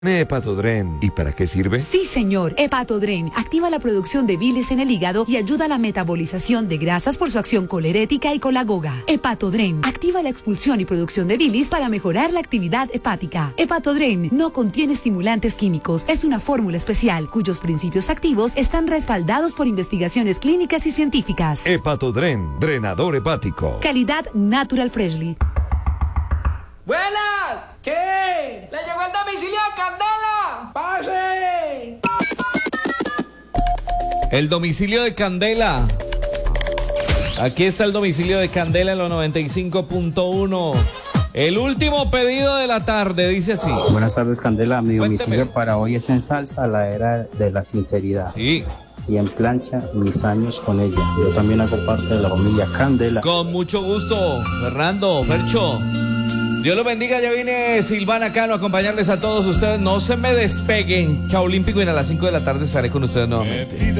Hepatodren. ¿Y para qué sirve? Sí, señor. Hepatodren activa la producción de bilis en el hígado y ayuda a la metabolización de grasas por su acción colerética y colagoga. Hepatodren activa la expulsión y producción de bilis para mejorar la actividad hepática. Hepatodren no contiene estimulantes químicos. Es una fórmula especial cuyos principios activos están respaldados por investigaciones clínicas y científicas. Hepatodren, drenador hepático. Calidad Natural Freshly. ¡Buenas! ¿Qué? ¡Le llegó el domicilio de Candela! ¡Pase! El domicilio de Candela. Aquí está el domicilio de Candela en los 95.1. El último pedido de la tarde, dice así. Buenas tardes, Candela. Mi Cuénteme. domicilio para hoy es en Salsa, la era de la sinceridad. Sí. Y en Plancha, mis años con ella. Yo también hago parte de la familia Candela. Con mucho gusto, Fernando, Fercho. Dios los bendiga, ya viene Silvana Cano a acompañarles a todos ustedes. No se me despeguen. Chao Olímpico y a las 5 de la tarde estaré con ustedes nuevamente.